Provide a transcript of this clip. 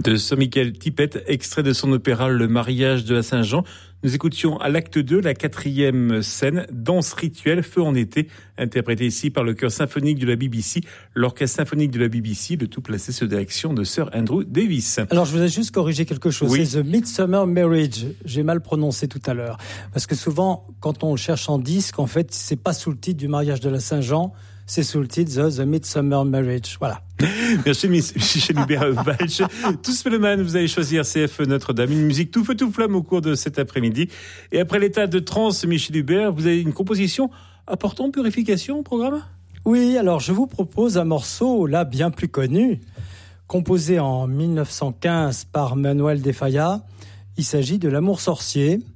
De Sir Michael Tippett, extrait de son opéra Le mariage de la Saint-Jean. Nous écoutions à l'acte 2 la 4e scène, danse rituelle, feu en été, interprétée ici par le chœur symphonique de la BBC, l'orchestre symphonique de la BBC, le tout placé sous direction de Sir Andrew Davis. Alors je voudrais juste corriger quelque chose, oui. C'est The Midsummer Marriage, j'ai mal prononcé tout à l'heure, parce que souvent quand on le cherche en disque, en fait c'est pas sous le titre du mariage de la Saint-Jean, c'est sous le titre The Midsummer Marriage, voilà. Merci Michel Hubert-Walch. Tous Mélomanes, vous allez choisir RCF Notre-Dame, une musique tout feu tout flamme au cours de cet après-midi. Et après l'état de transe, Michel Hubert, vous avez une composition apportant purification au programme ? Oui, alors je vous propose un morceau là bien plus connu, composé en 1915 par Manuel de Falla. Il s'agit de L'Amour sorcier.